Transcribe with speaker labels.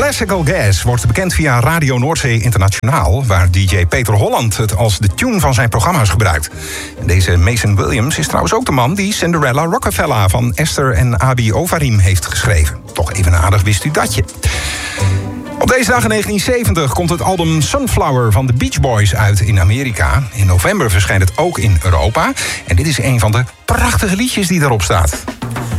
Speaker 1: Classical Gas wordt bekend via Radio Noordzee Internationaal, waar DJ Peter Holland het als de tune van zijn programma's gebruikt. Deze Mason Williams is trouwens ook de man die Cinderella Rockefeller van Esther en Abi Ovarim heeft geschreven. Toch even aardig, wist u datje? Op deze dag in 1970 komt het album Sunflower van de Beach Boys uit in Amerika. In november verschijnt het ook in Europa. En dit is een van de prachtige liedjes die daarop staat.